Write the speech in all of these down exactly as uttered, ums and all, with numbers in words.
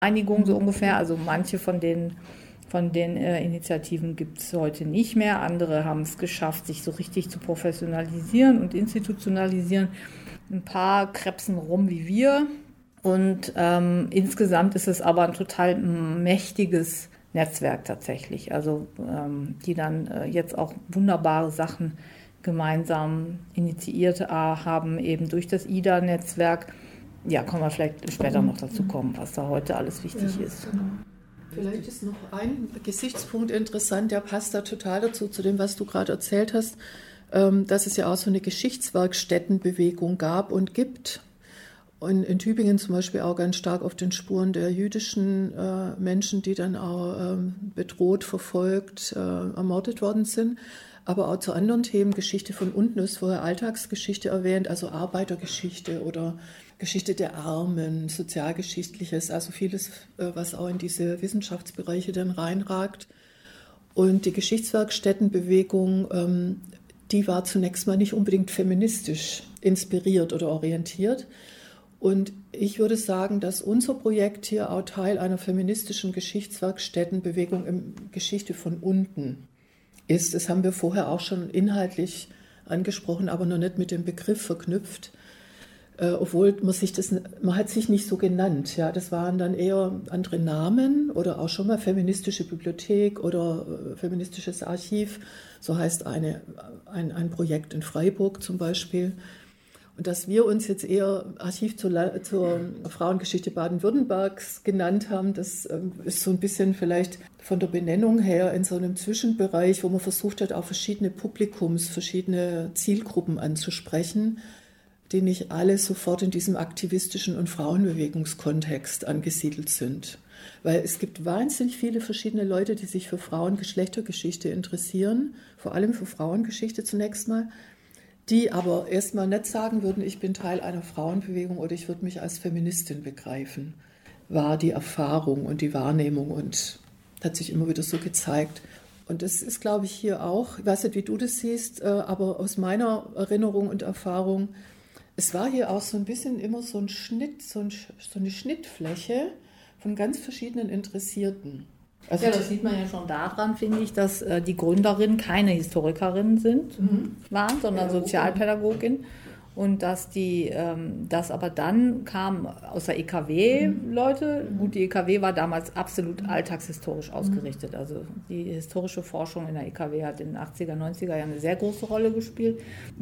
Einigung so ungefähr. Also manche von den, von den äh, Initiativen gibt es heute nicht mehr. Andere haben es geschafft, sich so richtig zu professionalisieren und institutionalisieren. Ein paar krebsen rum wie wir. Und ähm, insgesamt ist es aber ein total mächtiges Netzwerk tatsächlich. Also ähm, die dann äh, jetzt auch wunderbare Sachen gemeinsam initiiert haben, eben durch das I D A-Netzwerk. Ja, können wir vielleicht später noch dazu kommen, was da heute alles wichtig ja, ist. Genau. Vielleicht ist noch ein Gesichtspunkt interessant, der passt da total dazu, zu dem, was du gerade erzählt hast, dass es ja auch so eine Geschichtswerkstättenbewegung gab und gibt. Und in Tübingen zum Beispiel auch ganz stark auf den Spuren der jüdischen äh, Menschen, die dann auch ähm, bedroht, verfolgt, äh, ermordet worden sind. Aber auch zu anderen Themen, Geschichte von unten ist vorher Alltagsgeschichte erwähnt, also Arbeitergeschichte oder Geschichte der Armen, Sozialgeschichtliches, also vieles, äh, was auch in diese Wissenschaftsbereiche dann reinragt. Und die Geschichtswerkstättenbewegung, ähm, die war zunächst mal nicht unbedingt feministisch inspiriert oder orientiert. Und ich würde sagen, dass unser Projekt hier auch Teil einer feministischen Geschichtswerkstättenbewegung in Geschichte von unten ist. Das haben wir vorher auch schon inhaltlich angesprochen, aber noch nicht mit dem Begriff verknüpft. Äh, obwohl man sich das, man hat sich nicht so genannt. Ja, das waren dann eher andere Namen oder auch schon mal feministische Bibliothek oder äh, feministisches Archiv. So heißt eine, ein, ein Projekt in Freiburg zum Beispiel. Und dass wir uns jetzt eher Archiv zur, zur Frauengeschichte Baden-Württembergs genannt haben, das ist so ein bisschen vielleicht von der Benennung her in so einem Zwischenbereich, wo man versucht hat, auch verschiedene Publikums, verschiedene Zielgruppen anzusprechen, die nicht alle sofort in diesem aktivistischen und Frauenbewegungskontext angesiedelt sind. Weil es gibt wahnsinnig viele verschiedene Leute, die sich für Frauen-Geschlechtergeschichte interessieren, vor allem für Frauengeschichte zunächst mal, die aber erstmal nicht sagen würden, ich bin Teil einer Frauenbewegung oder ich würde mich als Feministin begreifen, war die Erfahrung und die Wahrnehmung und hat sich immer wieder so gezeigt. Und das ist, glaube ich, hier auch, ich weiß nicht, wie du das siehst, aber aus meiner Erinnerung und Erfahrung, es war hier auch so ein bisschen immer so ein Schnitt, so, ein, so eine Schnittfläche von ganz verschiedenen Interessierten. Also ja, das sieht man ja schon daran, finde ich, dass äh, die Gründerinnen keine Historikerinnen sind, mhm. waren, sondern Pädagogin. Sozialpädagogin. Und dass die, ähm, das aber dann kam aus der E K W-Leute. Mhm. Gut, die E K W war damals absolut alltagshistorisch ausgerichtet. Also die historische Forschung in der E K W hat in den achtziger, neunziger Jahren eine sehr große Rolle gespielt.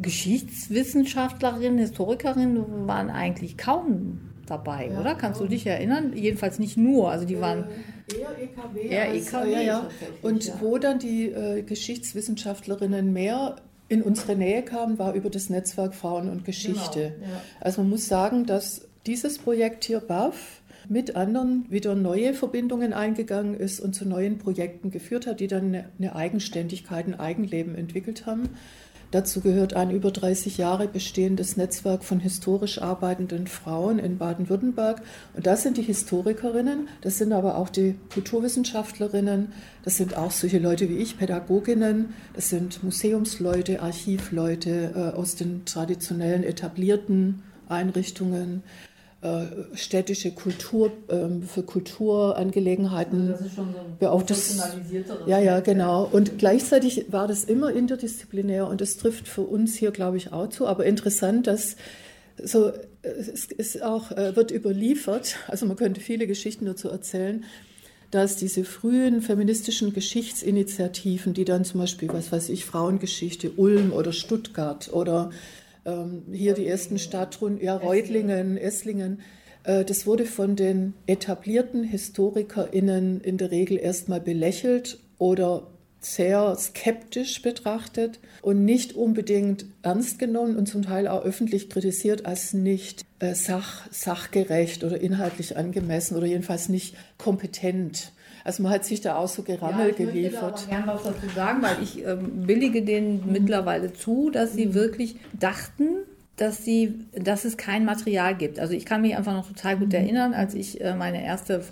Geschichtswissenschaftlerinnen, Historikerinnen waren eigentlich kaum dabei, ja, oder? Kannst ja. du dich erinnern? Jedenfalls nicht nur, also die waren eher E K W. Eher E K W, ja, ja. Und ja. wo dann die äh, Geschichtswissenschaftlerinnen mehr in unsere Nähe kamen, war über das Netzwerk Frauen und Geschichte. Genau, ja. Also man muss sagen, dass dieses Projekt hier B A F mit anderen wieder neue Verbindungen eingegangen ist und zu neuen Projekten geführt hat, die dann eine, eine Eigenständigkeit, ein Eigenleben entwickelt haben. Dazu gehört ein über dreißig Jahre bestehendes Netzwerk von historisch arbeitenden Frauen in Baden-Württemberg. Und das sind die Historikerinnen, das sind aber auch die Kulturwissenschaftlerinnen, das sind auch solche Leute wie ich, Pädagoginnen, das sind Museumsleute, Archivleute äh, aus den traditionellen etablierten Einrichtungen, äh, städtische Kultur, äh, für Kulturangelegenheiten. Also das ist schon so ein professionalisierteres. Ja, ja, genau. Und gleichzeitig war das immer interdisziplinär und das trifft für uns hier, glaube ich, auch zu. Aber interessant, dass so, es ist auch, äh, wird überliefert, also man könnte viele Geschichten dazu erzählen, dass diese frühen feministischen Geschichtsinitiativen, die dann zum Beispiel, was weiß ich, Frauengeschichte, Ulm oder Stuttgart oder ähm, hier die ersten Stadtrunden, ja, Reutlingen, Esslingen, äh, das wurde von den etablierten HistorikerInnen in der Regel erstmal belächelt oder sehr skeptisch betrachtet und nicht unbedingt ernst genommen und zum Teil auch öffentlich kritisiert als nicht äh, sach, sachgerecht oder inhaltlich angemessen oder jedenfalls nicht kompetent. Also man hat sich da auch so Gerammel ja, ich geliefert. Ich möchte da aber gerne was dazu sagen, weil ich ähm, billige denen mhm. mittlerweile zu, dass sie mhm. wirklich dachten, dass, sie, dass es kein Material gibt. Also ich kann mich einfach noch total gut mhm. erinnern, als ich äh, meine erste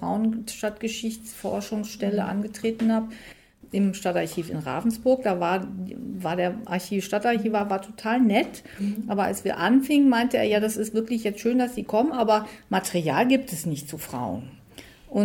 Frauenstadtgeschichtsforschungsstelle mhm. angetreten habe, im Stadtarchiv in Ravensburg. Da war, war der Archiv, Stadtarchivar war total nett. Mhm. Aber als wir anfingen, meinte er, ja, das ist wirklich jetzt schön, dass Sie kommen, aber Material gibt es nicht zu Frauen.